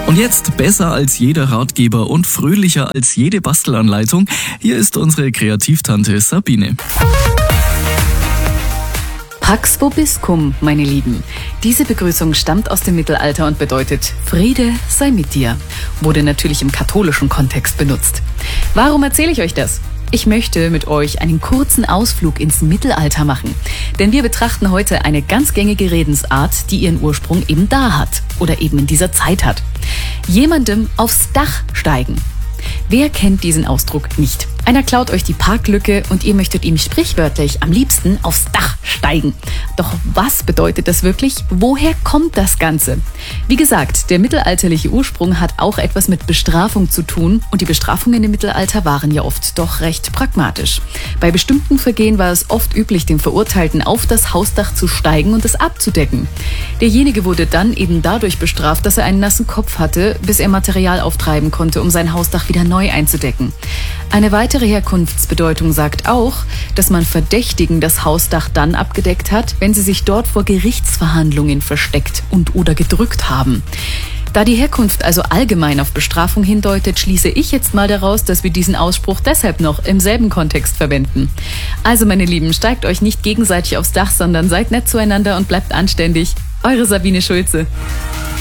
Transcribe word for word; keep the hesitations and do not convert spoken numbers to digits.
Und jetzt besser als jeder Ratgeber und fröhlicher als jede Bastelanleitung. Hier ist unsere Kreativtante Sabine. Pax vobiscum, meine Lieben. Diese Begrüßung stammt aus dem Mittelalter und bedeutet Friede sei mit dir. Wurde natürlich im katholischen Kontext benutzt. Warum erzähle ich euch das? Ich möchte mit euch einen kurzen Ausflug ins Mittelalter machen. Denn wir betrachten heute eine ganz gängige Redensart, die ihren Ursprung eben da hat oder eben in dieser Zeit hat. Jemandem aufs Dach steigen. Wer kennt diesen Ausdruck nicht? Einer klaut euch die Parklücke und ihr möchtet ihm sprichwörtlich am liebsten aufs Dach steigen. Doch was bedeutet das wirklich? Woher kommt das Ganze? Wie gesagt, der mittelalterliche Ursprung hat auch etwas mit Bestrafung zu tun und die Bestrafungen im Mittelalter waren ja oft doch recht pragmatisch. Bei bestimmten Vergehen war es oft üblich, den Verurteilten auf das Hausdach zu steigen und es abzudecken. Derjenige wurde dann eben dadurch bestraft, dass er einen nassen Kopf hatte, bis er Material auftreiben konnte, um sein Hausdach wieder neu einzudecken. Eine weitere Herkunftsbedeutung sagt auch, dass man Verdächtigen das Hausdach dann abgedeckt hat, wenn sie sich dort vor Gerichtsverhandlungen versteckt und oder gedrückt haben. Da die Herkunft also allgemein auf Bestrafung hindeutet, schließe ich jetzt mal daraus, dass wir diesen Ausspruch deshalb noch im selben Kontext verwenden. Also meine Lieben, steigt euch nicht gegenseitig aufs Dach, sondern seid nett zueinander und bleibt anständig. Eure Sabine Schulze.